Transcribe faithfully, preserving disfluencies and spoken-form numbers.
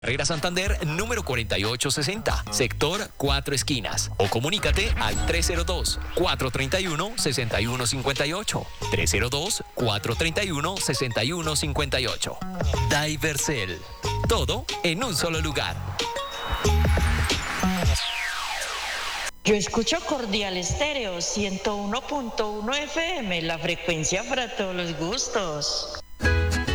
Carrera Santander número cuarenta y ocho sesenta, sector Cuatro Esquinas. O comunícate al tres cero dos, cuatro tres uno, seis uno cinco ocho. tres cero dos, cuatro tres uno, seis uno cinco ocho. Divercel. Todo en un solo lugar. Yo escucho Cordial Estéreo ciento uno punto uno F M, la frecuencia para todos los gustos.